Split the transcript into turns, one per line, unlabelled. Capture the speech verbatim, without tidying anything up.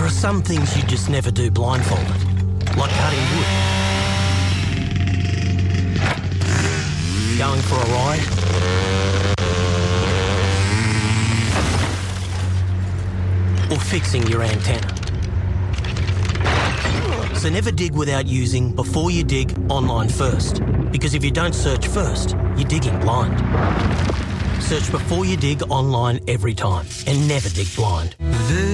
are some things you just never do blindfolded, like cutting wood, going for a ride, or fixing your antenna. So never dig without using Before You Dig online first, because if you don't search first, you're digging blind. Search Before You Dig online every time and never dig blind.